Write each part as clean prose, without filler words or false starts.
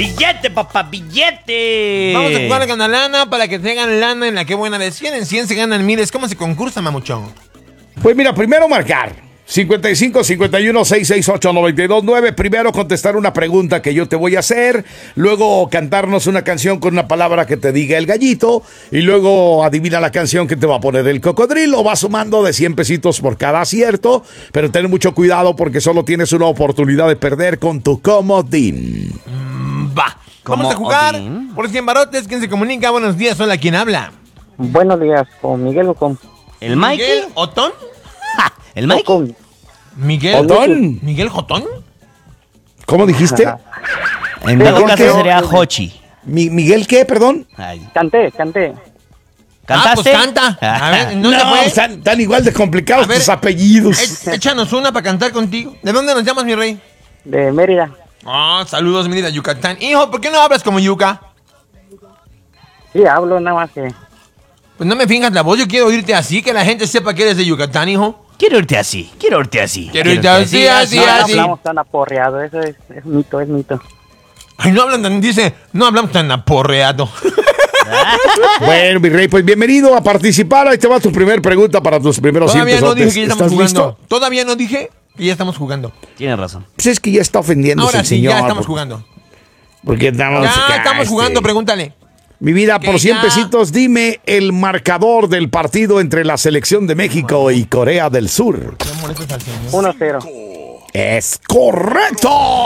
¡Billete, papá, billete! Vamos a jugar con la lana para que tengan lana en la que buena de 100 en 100 se ganan miles. ¿Cómo se concursa, mamuchón? Pues mira, primero marcar 55 51 668 929. Primero contestar una pregunta que yo te voy a hacer. Luego cantarnos una canción con una palabra que te diga el gallito. Y luego adivina la canción que te va a poner el cocodrilo. Va sumando de 100 pesitos por cada acierto. Pero ten mucho cuidado porque solo tienes una oportunidad de perder con tu comodín. Va. Vamos a jugar por 100 barotes. ¿Quién se comunica? Buenos días. Hola, ¿quién habla? Buenos días, con Miguel o con... ¿El Mikey? ¿Miguel Otón? ¿El Mikey? Con... ¿Miguel Otón. ¿Miguel Jotón? ¿Cómo dijiste? En dado ¿Por qué? caso sería Hochi. ¿Miguel qué, perdón? Ay. Canté. ¿Cantaste? Pues canta. A ver, no, se puede. Están igual de complicados A ver, tus apellidos. Échanos una para cantar contigo. ¿De dónde nos llamas, mi rey? De Mérida. Saludos, Mérida, Yucatán. Hijo, ¿por qué no hablas como yuca? Sí, hablo nada más que... Pues no me finjas la voz, yo quiero oírte así, que la gente sepa que eres de Yucatán, hijo. Quiero irte así. Quiero irte así, así, No así. hablamos tan aporreado, eso es mito, es mito. Ay, no hablan tan, dice, no hablamos tan aporreado. Bueno, mi rey, pues bienvenido a participar. Ahí te va tu primera pregunta para tus primeros 100 Todavía no dije pesotes. que ya ¿Estás estamos jugando. listo? Todavía no dije que ya estamos jugando. Tienes razón. Pues es que ya está ofendiéndose Ahora el sí, señor. ya estamos jugando. Porque estamos Ya estamos jugando, este, pregúntale. Mi vida, Que por 100 ya- pesitos, dime el marcador del partido entre la selección de México y Corea del Sur. No molestes al señor. 1-0. ¡Es correcto!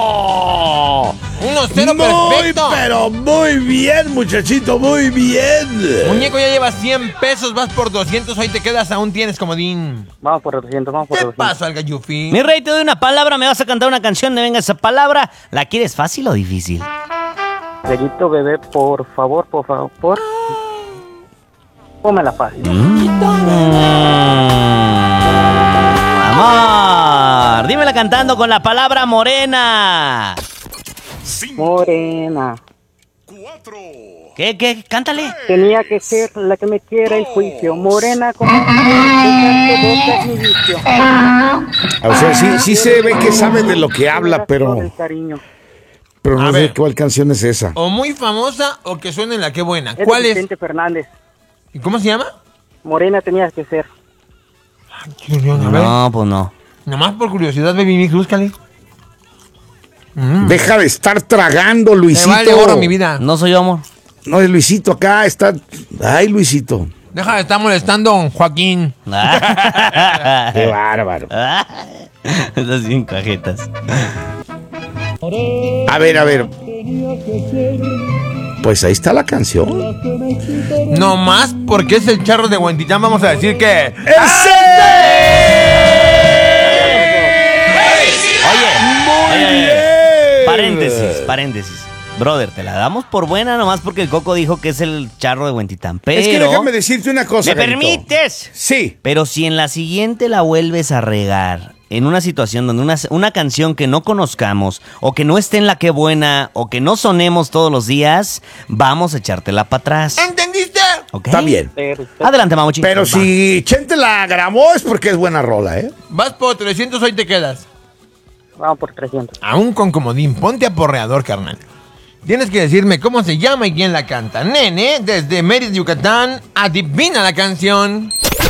1-0, Muy, perfecto. pero muy bien, muchachito, muy bien. Muñeco, ya llevas 100 pesos, vas por 200, ahí te quedas, aún tienes comodín. Vamos por 200, vamos por ¿Qué 200. pasa, al gallufín? Mi rey, te doy una palabra, me vas a cantar una canción de venga esa palabra. ¿La quieres fácil o difícil? Gallito bebé, por favor. Pómela fácil. Amor, dímela cantando con la palabra morena. Morena. ¿Qué? Cántale. Tenía que ser la que me quiera el juicio. Morena como... mi vicio. O sea, sí se ve que sabe de lo que habla, pero El cariño. no A sé ver. cuál canción es esa. O muy famosa o que suene en la que buena. Es de ¿Cuál es? Vicente Fernández. ¿Y cómo se llama? Morena tenías que ser. A ver. No, pues no. Nomás por curiosidad, baby mix, búscale. Deja de estar tragando, Me Luisito. vale gorro mi vida. No soy yo, amor. No, es Luisito acá, está... Ay, Luisito. Deja de estar molestando, don Joaquín. Qué bárbaro. Esas bien cajetas. A ver. Pues ahí está la canción. Nomás porque es el charro de Huentitán, vamos a decir que... Oye, paréntesis. Brother, te la damos por buena nomás porque el Coco dijo que es el charro de Huentitán. Pero... Es que déjame decirte una cosa, ¿Me Gallito. permites? Sí. Pero si en la siguiente la vuelves a regar en una situación donde una canción que no conozcamos o que no esté en la que buena o que no sonemos todos los días, vamos a echártela para atrás. ¿Entendiste? ¿Ok? Está bien. Adelante, Mamuchi. Pero Va. si Chente la grabó es porque es buena rola, ¿eh? Vas por 300, hoy te quedas. Vamos por 300. Aún con comodín, ponte aporreador, carnal. Tienes que decirme cómo se llama y quién la canta. Nene, desde Mérida, Yucatán, adivina la canción.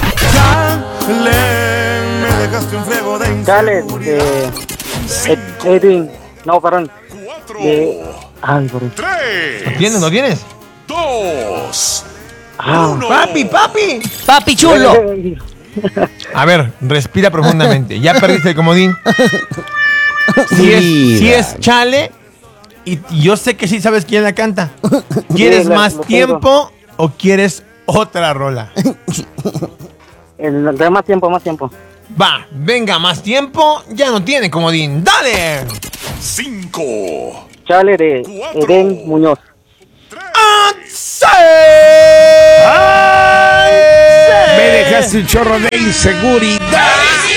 Dale, Edwin. No, perdón. Ay, por eso. ¿Lo tienes? Ah. ¡Papi! ¡Papi chulo! A ver, respira profundamente. Ya perdiste el comodín. Si es Chale, y yo sé que sí sabes quién la canta. ¿Quieres Sí, más lo tengo. tiempo o quieres otra rola? De más tiempo. Va, venga, más tiempo, ya no tiene comodín. ¡Dale! Chale de Eden Muñoz. Me dejaste un chorro de inseguridad.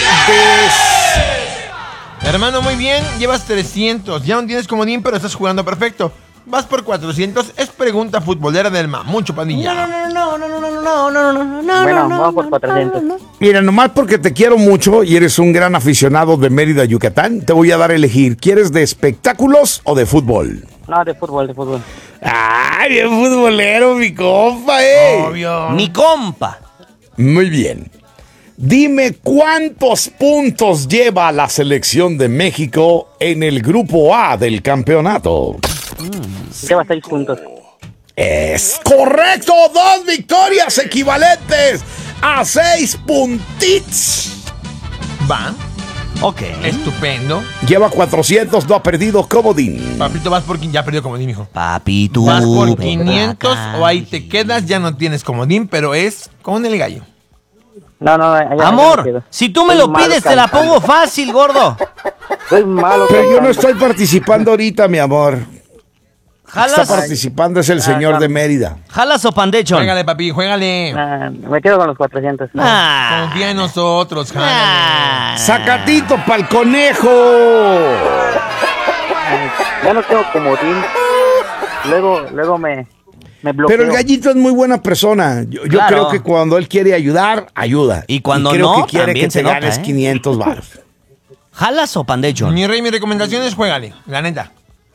Hermano, muy bien, llevas 300. Ya no tienes comodín, pero estás jugando perfecto. Vas por 400, es pregunta futbolera del Mamucho Padilla. Bueno, vamos por 400. Mira, nomás porque te quiero mucho y eres un gran aficionado de Mérida, Yucatán, te voy a dar a elegir. ¿Quieres de espectáculos o de fútbol? No, de fútbol. ¡Ay, bien futbolero, mi compa, Obvio. Mi compa. Muy bien. Dime cuántos puntos lleva la selección de México en el grupo A del campeonato. Lleva 6 puntos. Es correcto, 2 victorias equivalentes a 6 puntitos. Va. Ok. Estupendo. Lleva 400, no ha perdido comodín. Papito, vas por... Ya perdió comodín, mijo. Papi, tú. Vas por ven 500 acá. o ahí te quedas, ya no tienes comodín, pero es con el gallo. No, allá me Amor, quedo. si tú me Soy lo malo pides, te la cantando. pongo fácil, gordo. Soy malo Pero yo no cantando. estoy participando ahorita, mi amor. Está ¿Jalas, participando es el señor de Mérida. jalas o pandechon? Juégale, papi, juégale. Me quedo con los 400. Ah. Confía en nosotros, jálale. Ah. Sacatito pa'l conejo. Ya no tengo comodín. Luego me bloqueo. Pero el gallito es muy buena persona. Yo Claro. creo que cuando él quiere ayudar, ayuda. Y cuando creo no, que quiere también que se te nota, ganes ¿eh? 500 baros. ¿Jalas o pandechon? Mi rey, mi recomendación es juégale, la neta.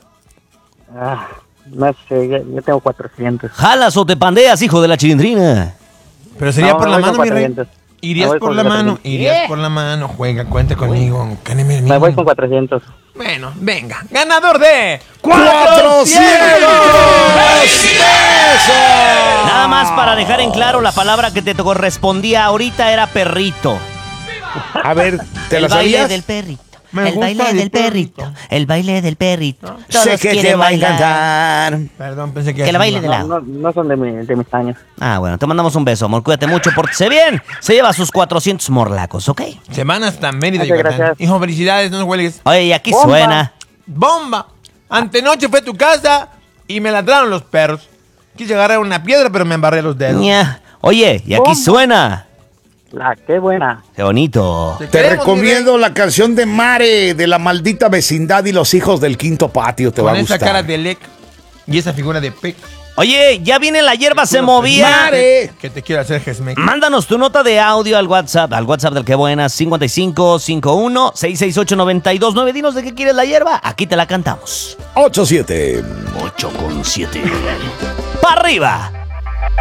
No sé, yo tengo 400. ¿Jalas o te pandeas, hijo de la chilindrina? Pero sería No, por me la voy mano, con mi rey. 400. Me Irías voy por con la 400. mano, irías por la mano. Juega, cuenta conmigo. Cáneme el Me voy mismo. con 400. Bueno, venga. Ganador de 400 pesos. Nada más para dejar en claro, la palabra que te correspondía ahorita era perrito. A ver, ¿te El la baile sabías? del perrito. Me El gusta baile el del perrito. perrito. El baile del perrito. Sé Todos que te quieren va a bailar. encantar. Perdón, pensé que... Que la baile de la... No son de mis años. Ah, bueno, te mandamos un beso, amor. Cuídate mucho, pórtese bien. Se lleva sus 400 morlacos, ¿ok? Se van hasta Mérida, Muchas Yucatán. gracias. Hijo, felicidades, no huelgues. Oye, y aquí Bomba. suena. ¡Bomba! Antenoche fue a tu casa y me ladraron los perros. Quise agarrar una piedra, pero me embarré los dedos. Ña. Oye, y aquí Bomba. suena. Qué buena. Qué bonito. Te Te queremos, recomiendo la canción de Mare, de La Maldita Vecindad y los Hijos del Quinto Patio. Te mi va a rey. Con esa gustar. cara de Lec y esa figura de Peck. Oye, ya viene la hierba, se movía. Mare. Que te quiero hacer, Gesmex. Mándanos tu nota de audio al WhatsApp del que buena, 5551 668 929. Dinos de qué quieres la hierba. Aquí te la cantamos. 87. 8,7. ¡Para arriba!